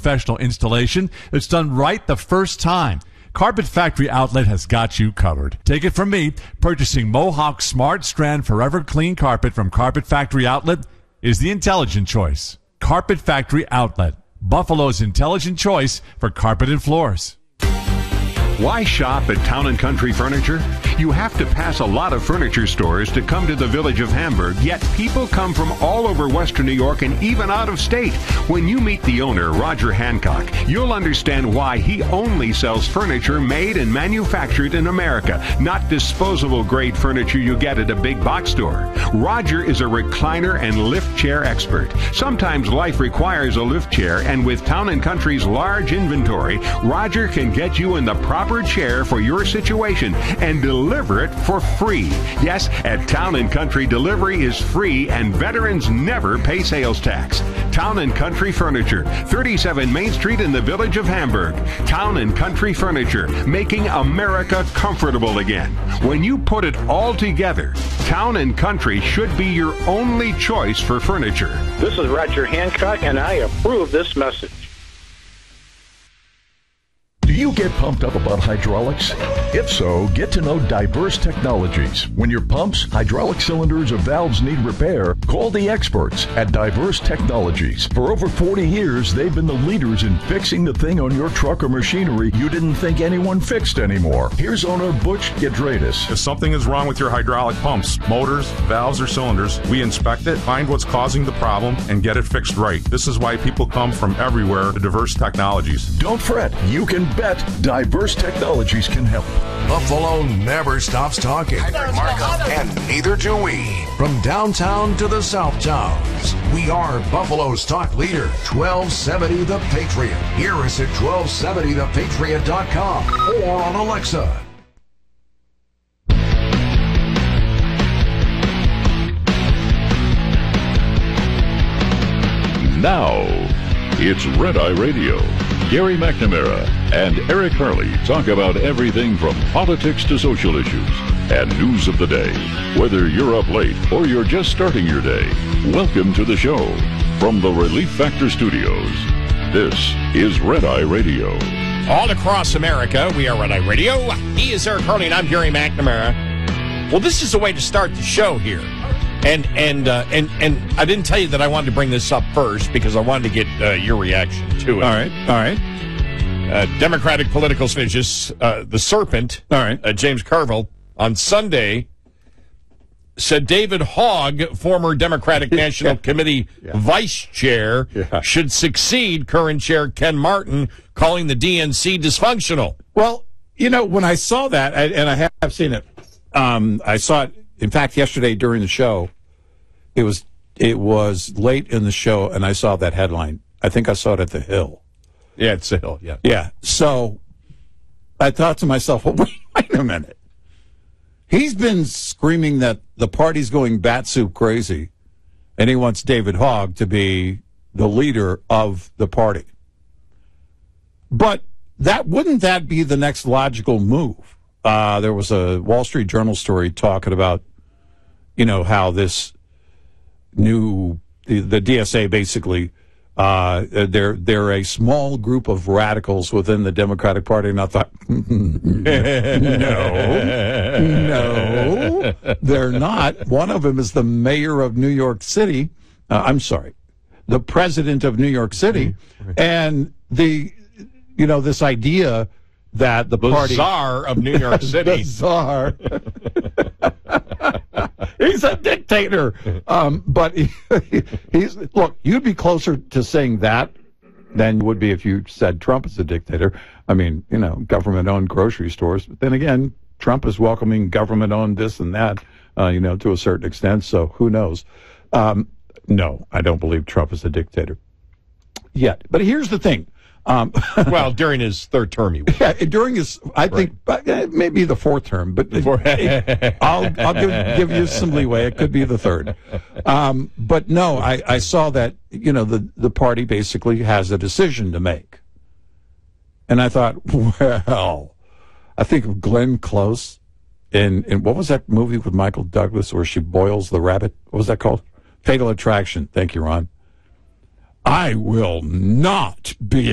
professional installation that's done right the first time. Carpet Factory Outlet has got you covered. Take it from me, purchasing Mohawk Smart Strand Forever Clean Carpet from Carpet Factory Outlet is the intelligent choice. Carpet Factory Outlet, Buffalo's intelligent choice for carpet and floors. Why shop at Town & Country Furniture? You have to pass a lot of furniture stores to come to the village of Hamburg, yet people come from all over Western New York and even out of state. When you meet the owner, Roger Hancock, you'll understand why he only sells furniture made and manufactured in America, not disposable grade furniture you get at a big box store. Roger is a recliner and lift chair expert. Sometimes life requires a lift chair, and with Town & Country's large inventory, Roger can get you in the proper chair for your situation and deliver it for free. Yes, at Town & Country, delivery is free and veterans never pay sales tax. Town & Country Furniture, 37 Main Street in the village of Hamburg. Town & Country Furniture, making America comfortable again. When you put it all together, Town & Country should be your only choice for furniture. This is Roger Hancock, and I approve this message. Do you get pumped up about hydraulics? If so, get to know Diverse Technologies. When your pumps, hydraulic cylinders, or valves need repair, call the experts at Diverse Technologies. For over 40 years, they've been the leaders in fixing the thing on your truck or machinery you didn't think anyone fixed anymore. Here's owner Butch Gidradis. If something is wrong with your hydraulic pumps, motors, valves, or cylinders, we inspect it, find what's causing the problem, and get it fixed right. This is why people come from everywhere to Diverse Technologies. Don't fret. You can bet Diverse Technologies can help. Buffalo never stops talking. And neither do we. From downtown to the South Towns, we are Buffalo's talk leader, 1270 The Patriot. Hear us at 1270thepatriot.com or on Alexa. Now, it's Red Eye Radio. Gary McNamara and Eric Harley talk about everything from politics to social issues and news of the day. Whether you're up late or you're just starting your day, welcome to the show. From the Relief Factor Studios, this is Red Eye Radio. All across America, we are Red Eye Radio. He is Eric Harley, and I'm Gary McNamara. Well, this is the way to start the show here. And I didn't tell you that I wanted to bring this up first because I wanted to get your reaction to it. All right. Democratic political strategist, the Serpent, James Carville, on Sunday said David Hogg, former Democratic National Committee vice chair, should succeed current chair Ken Martin, calling the DNC dysfunctional. Well, you know, when I saw that, and I have seen it, I saw it, in fact, yesterday during the show. It was late in the show, and I saw that headline. I think I saw it at the Hill. Yeah, it's the Hill, yeah. Yeah, so I thought to myself, well, wait a minute. He's been screaming that the party's going bat-soup crazy, and he wants David Hogg to be the leader of the party. But wouldn't that be the next logical move? There was a Wall Street Journal story talking about, you know, how this the DSA basically, they're a small group of radicals within the Democratic Party, and I thought, no, they're not. One of them is the mayor of New York City. The president of New York City, and this idea that the party, czar of New York City, the czar. He's a dictator. But look, you'd be closer to saying that than you would be if you said Trump is a dictator. I mean, you know, government-owned grocery stores. But then again, Trump is welcoming government-owned this and that, to a certain extent. So who knows? No, I don't believe Trump is a dictator yet. But here's the thing. Well, during his third term, he was. Yeah, during his, I think, maybe the fourth term, but I'll give you some leeway. It could be the third. But no, I saw that, the party basically has a decision to make. And I thought, well, I think of Glenn Close in what was that movie with Michael Douglas where she boils the rabbit? What was that called? Fatal Attraction. Thank you, Ron. I will not be